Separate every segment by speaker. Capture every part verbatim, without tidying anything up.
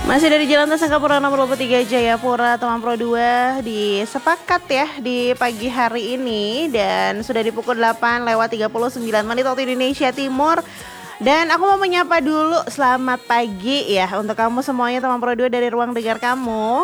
Speaker 1: Masih dari Jalan Tasangkapura nomor dua puluh tiga Jayapura, teman Pro dua di sepakat ya di pagi hari ini. Dan sudah di pukul delapan lewat tiga puluh sembilan menit waktu Indonesia Timur. Dan aku mau menyapa dulu, selamat pagi ya untuk kamu semuanya teman Pro dua dari ruang dengar kamu.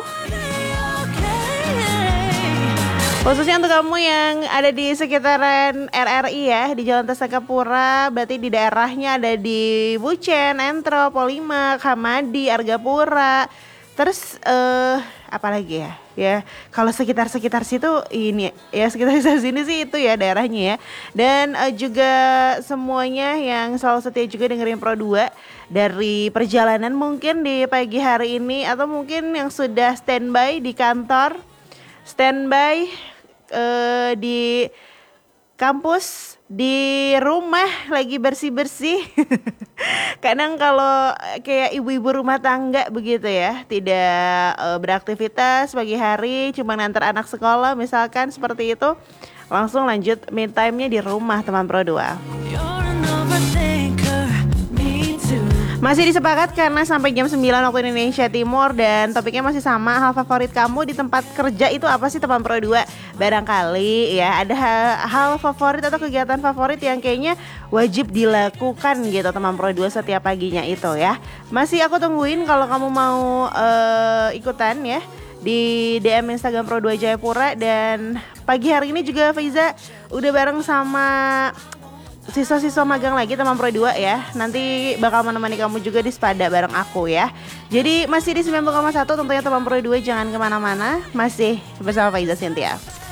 Speaker 1: Khususnya untuk kamu yang ada di sekitaran R R I ya, di Jalan Tasangkapura, berarti di daerahnya ada di Bucen, Entro, Polimak, Hamadi, Argapura. Terus eh apa lagi ya? Ya, kalau sekitar-sekitar situ ini ya, sekitar-sekitar sini sih itu ya daerahnya ya. Dan eh, juga semuanya yang selalu setia juga dengerin Pro dua dari perjalanan mungkin di pagi hari ini, atau mungkin yang sudah standby di kantor, standby Uh, di kampus, di rumah lagi bersih-bersih. Kadang kalau kayak ibu-ibu rumah tangga begitu ya, tidak uh, beraktivitas pagi hari, cuma ngantar anak sekolah misalkan seperti itu, langsung lanjut me time-nya di rumah teman Pro dua. Masih disepakat karena sampai jam sembilan waktu Indonesia Timur. Dan topiknya masih sama, hal favorit kamu di tempat kerja itu apa sih teman Pro dua? Barangkali ya ada hal, hal favorit atau kegiatan favorit yang kayaknya wajib dilakukan gitu teman Pro dua setiap paginya itu ya. Masih aku tungguin kalau kamu mau uh, ikutan ya di D M Instagram Pro dua Jayapura. Dan pagi hari ini juga Faiza udah bareng sama siswa-siswa magang lagi teman Pro dua ya. Nanti bakal menemani kamu juga di Spada bareng aku ya. Jadi masih di sembilan puluh koma satu tentunya teman Pro dua, jangan kemana-mana. Masih bersama Faiza Cynthia.